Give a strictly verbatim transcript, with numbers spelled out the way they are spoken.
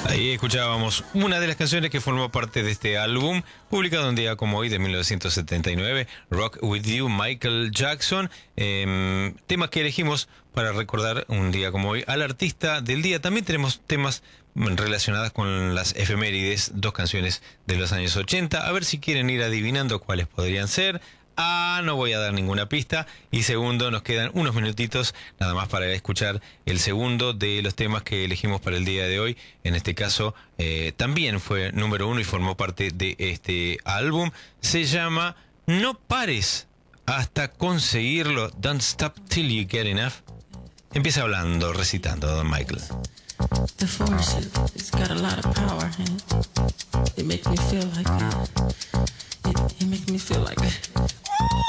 Ahí escuchábamos una de las canciones que formó parte de este álbum, publicado un día como hoy de mil novecientos setenta y nueve, Rock With You, Michael Jackson. Eh, temas que elegimos para recordar un día como hoy al artista del día. También tenemos temas relacionadas con las efemérides, dos canciones de los años ochenta. A ver si quieren ir adivinando cuáles podrían ser. Ah, no voy a dar ninguna pista. Y segundo, nos quedan unos minutitos nada más para escuchar el segundo de los temas que elegimos para el día de hoy. En este caso, eh, también fue número uno y formó parte de este álbum. Se llama No pares hasta conseguirlo. Don't stop till you get enough. Empieza hablando, recitando, Don Michael. The force, it, it's got a lot of power in it. It makes me feel like it, it, it makes me feel like